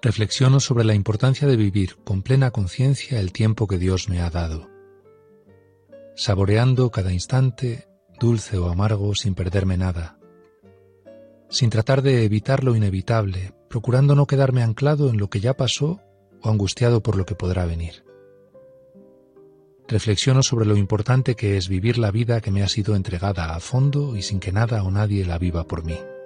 Reflexiono sobre la importancia de vivir con plena conciencia el tiempo que Dios me ha dado, saboreando cada instante, dulce o amargo, sin perderme nada, sin tratar de evitar lo inevitable, procurando no quedarme anclado en lo que ya pasó o angustiado por lo que podrá venir. Reflexiono sobre lo importante que es vivir la vida que me ha sido entregada a fondo y sin que nada o nadie la viva por mí.